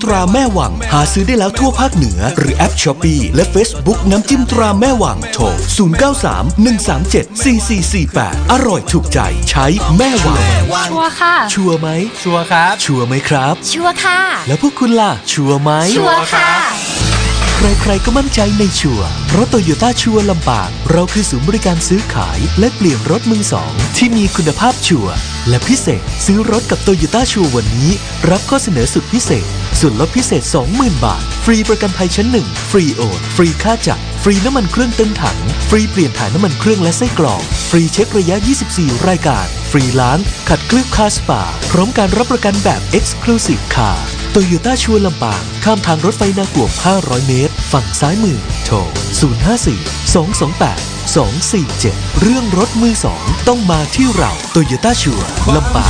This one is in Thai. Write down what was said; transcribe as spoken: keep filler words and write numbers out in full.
ตราแม่วังหาซื้อได้แล้วทั่วภาคเหนือหรือแอป Shopee และ Facebook น้ำจิ้มตราแม่วังโทรศูนย์ เก้า สาม หนึ่ง สาม เจ็ด สี่ สี่ สี่ แปดอร่อยถูกใจใช้แม่วังชัวร์ค่ะชัวร์ไหมชัวร์ครับชัวร์ไหมครับชัวร์ค่ะแล้วพวกคุณล่ะชัวร์ไหมชัวร์ค่ะใครๆก็มั่นใจในชัวร์เพราะโตโยต้าชัวร์ลำปางเราคือศูนย์บริการซื้อขายและเปลี่ยนรถมือสองที่มีคุณภาพชัวร์และพิเศษซื้อรถกับโตโยต้าชัวร์วันนี้รับข้อเสนอสุดพิเศษส่วนลดพิเศษ สองหมื่น บาทฟรีประกันภัยชั้นหนึ่งฟรีโอนฟรีค่าจัดฟรีน้ำมันเครื่องเต็มถังฟรีเปลี่ยนถ่ายน้ำมันเครื่องและไส้กรองฟรีเช็คระยะยี่สิบสี่รายการฟรีล้างขัดเคลือบคาสปาพร้อมการรับประกันแบบ Exclusive Car โตโยต้าชัวร์ลำปางข้ามทางรถไฟนากวมห้าร้อยเมตรฝั่งซ้ายมือโทรศูนย์ ห้า สี่ สอง สอง แปด สอง สี่ เจ็ดเรื่องรถมือสองต้องมาที่เราโตโยต้าชัวร์ลำปาง